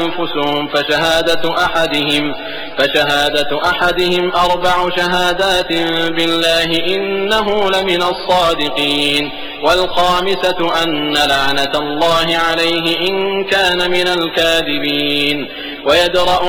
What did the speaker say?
أنفسهم فشهادة أحدهم 4 شهادات بالله إنه لمن الصادقين، والخامسة أن لعنة الله عليه إن كان من الكاذبين. ويدرأ